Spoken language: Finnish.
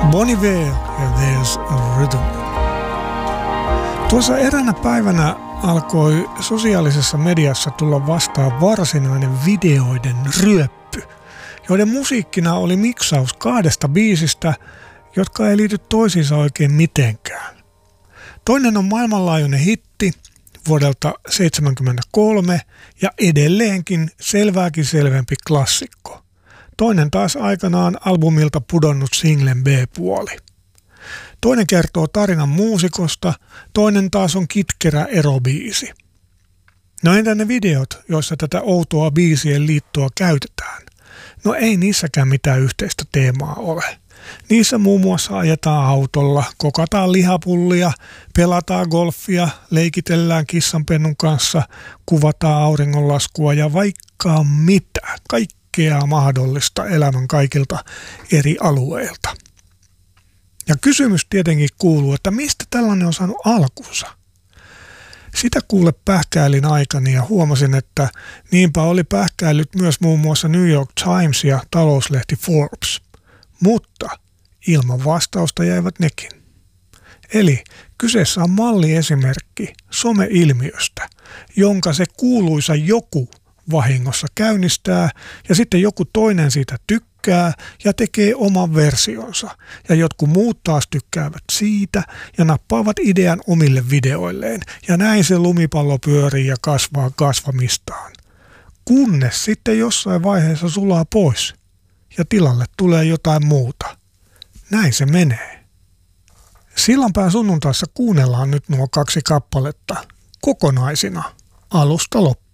Bon Iver ja There's a Rhythm. Tuossa eräänä päivänä alkoi sosiaalisessa mediassa tulla vastaan varsinainen videoiden ryöppy, joiden musiikkina oli miksaus 2 biisistä, jotka ei liity toisiinsa oikein mitenkään. Toinen on maailmanlaajuinen hitti vuodelta 1973 ja edelleenkin selvääkin selvempi klassikko. Toinen taas aikanaan albumilta pudonnut singlen B-puoli. Toinen kertoo tarinan muusikosta, toinen taas on kitkerä erobiisi. No entä ne videot, joissa tätä outoa biisien liittoa käytetään? No ei niissäkään mitään yhteistä teemaa ole. Niissä muun muassa ajetaan autolla, kokataan lihapullia, pelataan golfia, leikitellään kissanpennun kanssa, kuvataan auringonlaskua ja vaikka mitä, kaikkea mahdollista elämän kaikilta eri alueilta. Ja kysymys tietenkin kuuluu, että mistä tällainen on saanut alkunsa? Sitä kuule pähkäilin aikani ja huomasin, että niinpä oli pähkäillyt myös muun muassa New York Times ja talouslehti Forbes. Mutta ilman vastausta jäivät nekin. Eli kyseessä on malliesimerkki some-ilmiöstä, jonka se kuuluisa joku vahingossa käynnistää ja sitten joku toinen siitä tykkää ja tekee oman versionsa. Ja jotkut muut taas tykkäävät siitä ja nappaavat idean omille videoilleen. Ja näin se lumipallo pyörii ja kasvaa kasvamistaan. Kunnes sitten jossain vaiheessa sulaa pois ja tilalle tulee jotain muuta. Näin se menee. Sillanpään sunnuntaissa kuunnellaan nyt nuo 2 kappaletta kokonaisina alusta loppuun.